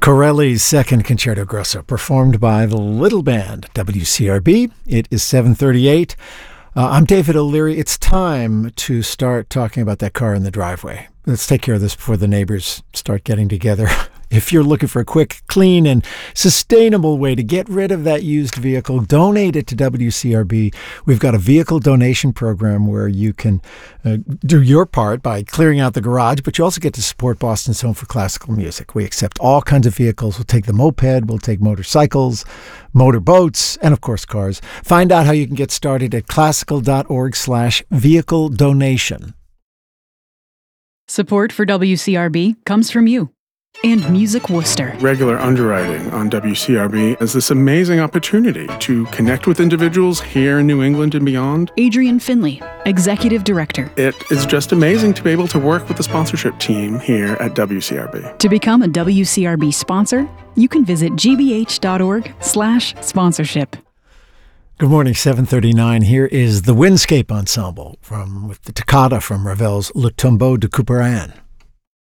Corelli's Second Concerto Grosso, performed by the Little Band, WCRB. It is 7:38. I'm David O'Leary. It's time to start talking about that car in the driveway. Let's take care of this before the neighbors start getting together. If you're looking for a quick, clean, and sustainable way to get rid of that used vehicle, donate it to WCRB. We've got a vehicle donation program where you can do your part by clearing out the garage, but you also get to support Boston's Home for Classical Music. We accept all kinds of vehicles. We'll take the moped, we'll take motorcycles, motorboats, and of course cars. Find out how you can get started at classical.org/vehicle donation. Support for WCRB comes from you and Music Worcester. Regular underwriting on WCRB is this amazing opportunity to connect with individuals here in New England and beyond. Adrian Finley, Executive Director. It is just amazing to be able to work with the sponsorship team here at WCRB. To become a WCRB sponsor, you can visit gbh.org/sponsorship. Good morning, 7:39. Here is the Windscape Ensemble with the toccata from Ravel's Le Tombeau de Couperin.